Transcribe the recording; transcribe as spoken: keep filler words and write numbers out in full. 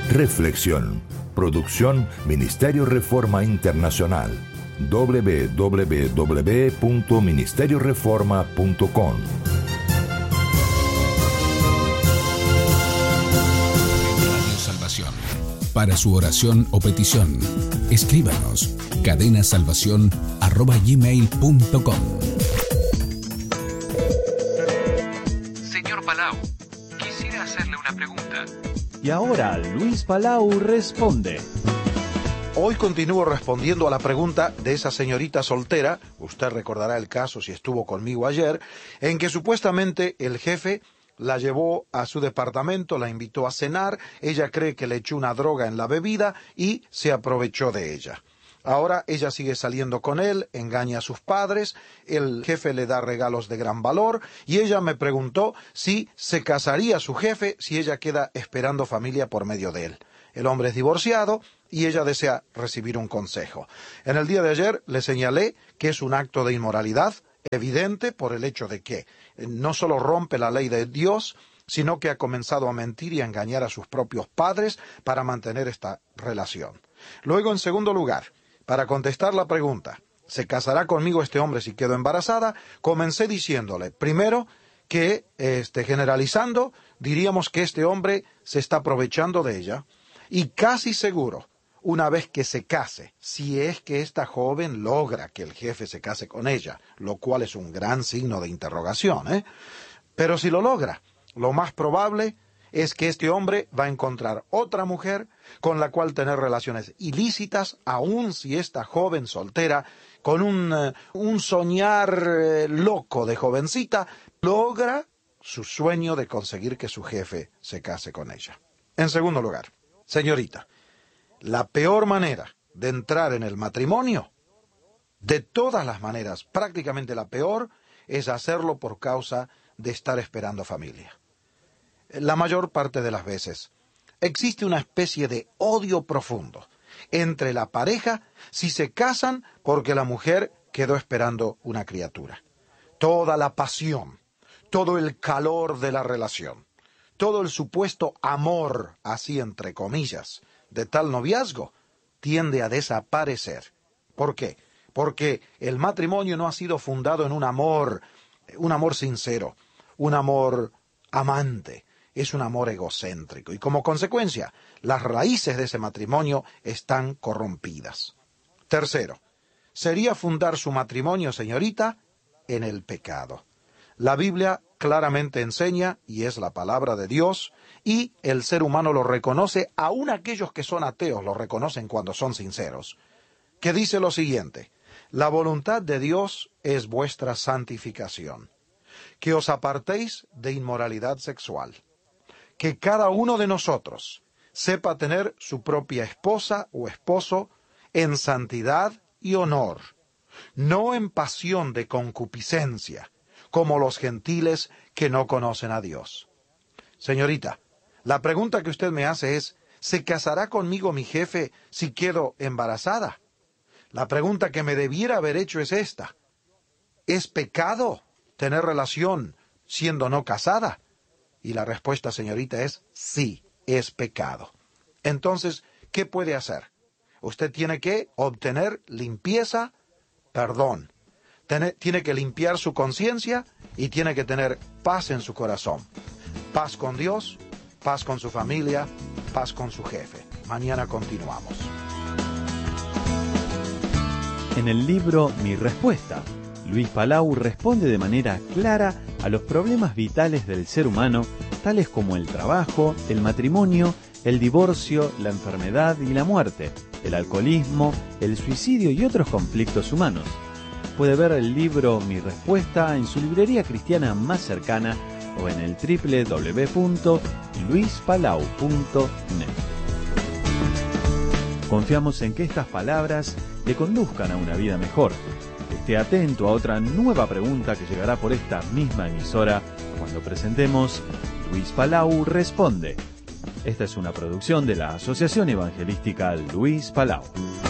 Reflexión. Producción Ministerio Reforma Internacional. doble u doble u doble u punto ministerio reforma punto com. Radio Salvación. Para su oración o petición, escríbanos cadenasalvación arroba gmail punto com. Señor Palau, quisiera hacerle una pregunta. Y ahora Luis Palau responde. Hoy continúo respondiendo a la pregunta de esa señorita soltera, usted recordará el caso si estuvo conmigo ayer, en que supuestamente el jefe la llevó a su departamento, la invitó a cenar, ella cree que le echó una droga en la bebida y se aprovechó de ella. Ahora ella sigue saliendo con él, engaña a sus padres, el jefe le da regalos de gran valor y ella me preguntó si se casaría su jefe si ella queda esperando familia por medio de él. El hombre es divorciado y ella desea recibir un consejo. En el día de ayer le señalé que es un acto de inmoralidad evidente por el hecho de que no solo rompe la ley de Dios, sino que ha comenzado a mentir y a engañar a sus propios padres para mantener esta relación. Luego, en segundo lugar, para contestar la pregunta, ¿se casará conmigo este hombre si quedo embarazada? Comencé diciéndole, primero, que este, generalizando, diríamos que este hombre se está aprovechando de ella, y casi seguro, una vez que se case, si es que esta joven logra que el jefe se case con ella, lo cual es un gran signo de interrogación, ¿eh? Pero si lo logra, lo más probable es que este hombre va a encontrar otra mujer con la cual tener relaciones ilícitas, aun si esta joven soltera, con un, uh, un soñar uh, loco de jovencita, logra su sueño de conseguir que su jefe se case con ella. En segundo lugar, señorita, la peor manera de entrar en el matrimonio, de todas las maneras, prácticamente la peor, es hacerlo por causa de estar esperando familia. La mayor parte de las veces existe una especie de odio profundo entre la pareja si se casan porque la mujer quedó esperando una criatura. Toda la pasión, todo el calor de la relación, todo el supuesto amor, así entre comillas, de tal noviazgo, tiende a desaparecer. ¿Por qué? Porque el matrimonio no ha sido fundado en un amor, un amor sincero, un amor amante, es un amor egocéntrico. Y como consecuencia, las raíces de ese matrimonio están corrompidas. Tercero, sería fundar su matrimonio, señorita, en el pecado. La Biblia claramente enseña, y es la palabra de Dios, y el ser humano lo reconoce, aun aquellos que son ateos lo reconocen cuando son sinceros, que dice lo siguiente: la voluntad de Dios es vuestra santificación, que os apartéis de inmoralidad sexual, que cada uno de nosotros sepa tener su propia esposa o esposo en santidad y honor, no en pasión de concupiscencia, como los gentiles que no conocen a Dios. Señorita, la pregunta que usted me hace es, ¿se casará conmigo mi jefe si quedo embarazada? La pregunta que me debiera haber hecho es esta: ¿es pecado tener relación siendo no casada? Y la respuesta, señorita, es sí, es pecado. Entonces, ¿qué puede hacer? Usted tiene que obtener limpieza, perdón. Tiene, tiene que limpiar su conciencia y tiene que tener paz en su corazón. Paz con Dios, paz con su familia, paz con su jefe. Mañana continuamos. En el libro Mi Respuesta, Luis Palau responde de manera clara a los problemas vitales del ser humano, tales como el trabajo, el matrimonio, el divorcio, la enfermedad y la muerte, el alcoholismo, el suicidio y otros conflictos humanos. Puede ver el libro Mi Respuesta en su librería cristiana más cercana o en el doble u doble u doble u punto luis palau punto net. Confiamos en que estas palabras le conduzcan a una vida mejor. Esté atento a otra nueva pregunta que llegará por esta misma emisora cuando presentemos Luis Palau Responde. Esta es una producción de la Asociación Evangelística Luis Palau.